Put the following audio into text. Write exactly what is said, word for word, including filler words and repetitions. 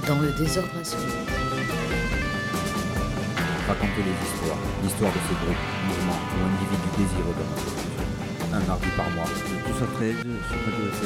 Dans le désordre absolu. Raconter les histoires, l'histoire de ces groupes, mouvements ou individus désireux de notre culture. Un mardi par mois, De douze à treize sur Radio F